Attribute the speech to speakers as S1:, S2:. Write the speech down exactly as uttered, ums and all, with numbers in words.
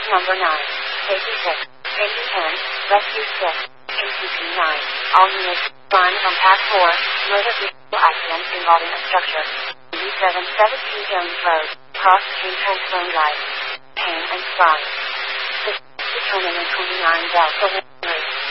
S1: number nine. Safety six. Safety ten. Rescue six. A C P nine. All units. Line from Pack four. Motor vehicle accident involving a structure. B seven seventeen Jones Road. Cross between Transform Drive. Pain and Spry. Determining twenty-nine Delta.